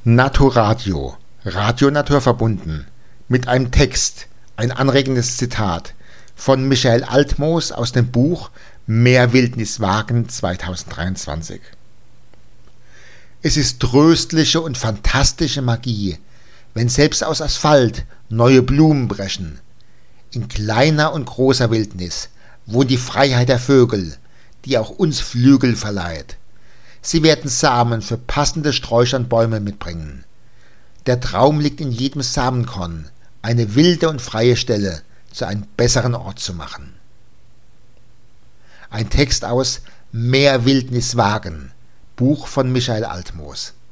Naturadio, Radio Natur verbunden, mit einem Text, ein anregendes Zitat von Michael Altmoos aus dem Buch Mehr Wildnis wagen 2023. Es ist tröstliche und fantastische Magie, wenn selbst aus Asphalt neue Blumen brechen. In kleiner und großer Wildnis wohnt die Freiheit der Vögel, die auch uns Flügel verleiht. Sie werden Samen für passende Sträucher und Bäume mitbringen. Der Traum liegt in jedem Samenkorn, eine wilde und freie Stelle zu einem besseren Ort zu machen. Ein Text aus Mehr Wildnis wagen, Buch von Michael Altmoos.